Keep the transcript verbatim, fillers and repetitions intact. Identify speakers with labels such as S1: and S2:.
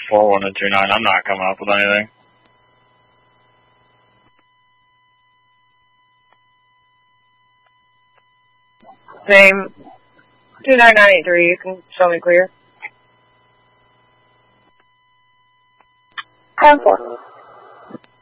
S1: four one and two nine. I'm not coming up with anything.
S2: Same. two nine nine eight three, you can show me clear.
S3: ten four.